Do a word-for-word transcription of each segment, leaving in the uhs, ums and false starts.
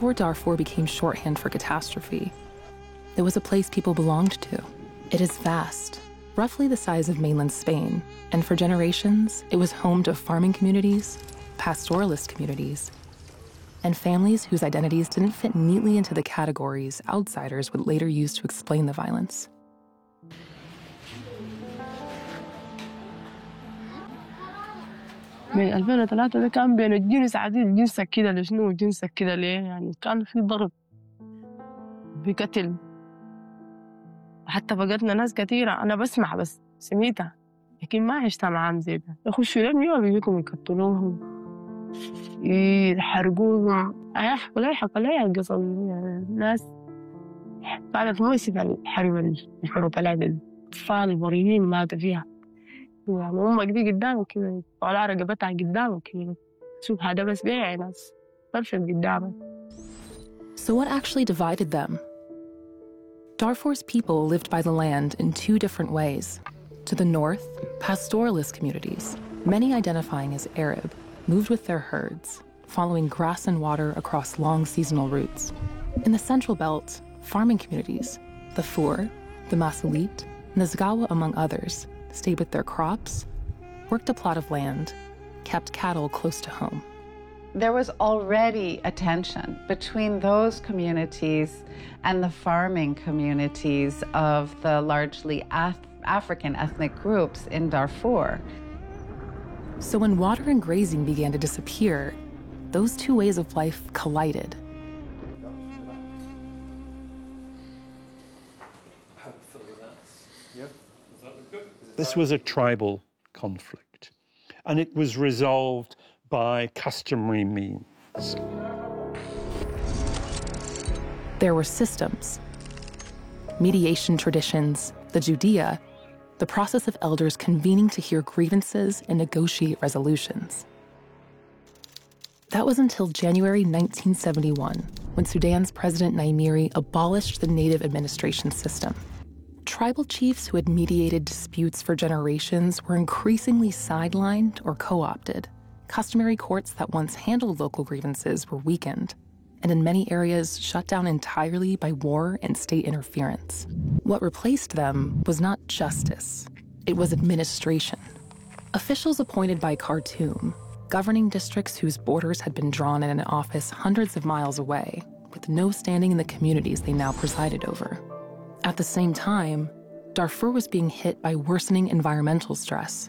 before Darfur became shorthand for catastrophe, it was a place people belonged to. It is vast, roughly the size of mainland Spain, and for generations, it was home to farming communities, pastoralist communities, and families whose identities didn't fit neatly into the categories outsiders would later use to explain the violence. من ألفين وثلاثة ده كان بين الجنس عديد جنسك كده لشنو جنسك كده ليه يعني كان في ضرب في قتل حتى فقدنا ناس كثيرة أنا بسمع بس سميتها لكن ما عشتها معاهم زي ده يخشوا لهم يوم بيجيكم يقتلوهم يحرقوهم أيحكوا لا يحكوا لا ينقصوا الناس كانت مؤسفة الحرب الحروب العدد أطفال مريضين ماتوا فيها يعني هم كده قدامك كده وعلى رقبتها قدامك كده شوف هذا بس بيع ناس طرف قدامك. So what actually divided them? Darfur's people lived by the land in two different ways. To the north, pastoralist communities, many identifying as Arab, moved with their herds, following grass and water across long seasonal routes. In the central belt, farming communities, the Fur, the Masalit, and the Zagawa, among others, stayed with their crops, worked a plot of land, kept cattle close to home. There was already a tension between those communities and the farming communities of the largely Af African ethnic groups in Darfur. So when water and grazing began to disappear, those two ways of life collided. This was a tribal conflict, and it was resolved by customary means. There were systems, mediation traditions, the Judea, the process of elders convening to hear grievances and negotiate resolutions. That was until January nineteen seventy-one, when Sudan's President Naimiri abolished the native administration system. Tribal chiefs who had mediated disputes for generations were increasingly sidelined or co-opted. Customary courts that once handled local grievances were weakened, and in many areas shut down entirely by war and state interference. What replaced them was not justice, it was administration. Officials appointed by Khartoum, governing districts whose borders had been drawn in an office hundreds of miles away, with no standing in the communities they now presided over. At the same time, Darfur was being hit by worsening environmental stress.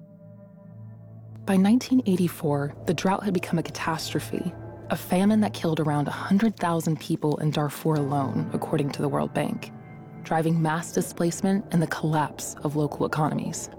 By nineteen eighty-four, the drought had become a catastrophe, a famine that killed around one hundred thousand people in Darfur alone, according to the World Bank, driving mass displacement and the collapse of local economies.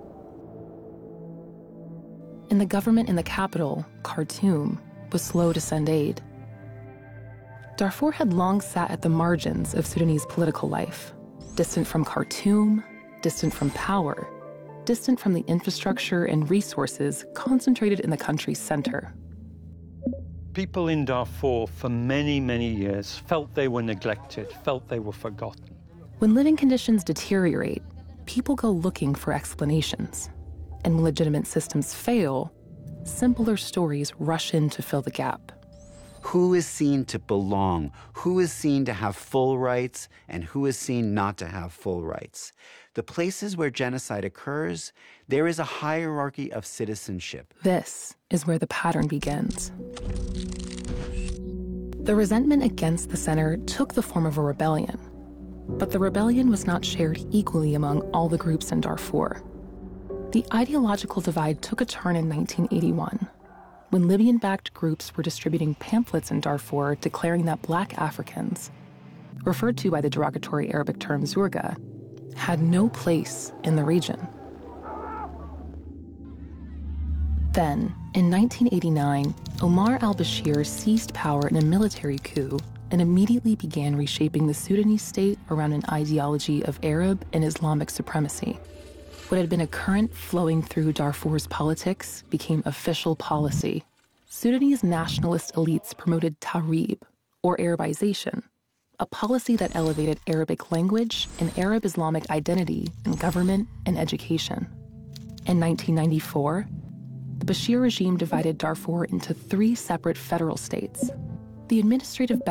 And the government in the capital, Khartoum, was slow to send aid. Darfur had long sat at the margins of Sudanese political life, distant from Khartoum, distant from power, distant from the infrastructure and resources concentrated in the country's center. People in Darfur for many, many years felt they were neglected, felt they were forgotten. When living conditions deteriorate, people go looking for explanations. And when legitimate systems fail, simpler stories rush in to fill the gap. Who is seen to belong? Who is seen to have full rights? And who is seen not to have full rights? The places where genocide occurs, there is a hierarchy of citizenship. This is where the pattern begins. The resentment against the center took the form of a rebellion. But the rebellion was not shared equally among all the groups in Darfur. The ideological divide took a turn in nineteen eighty-one, when Libyan-backed groups were distributing pamphlets in Darfur declaring that Black Africans, referred to by the derogatory Arabic term Zurga, had no place in the region. Then, in nineteen eighty-nine, Omar al-Bashir seized power in a military coup and immediately began reshaping the Sudanese state around an ideology of Arab and Islamic supremacy. What had been a current flowing through Darfur's politics became official policy. Sudanese nationalist elites promoted Tahrib, or Arabization, a policy that elevated Arabic language and Arab Islamic identity in government and education. In nineteen ninety-four, the Bashir regime divided Darfur into three separate federal states. The administrative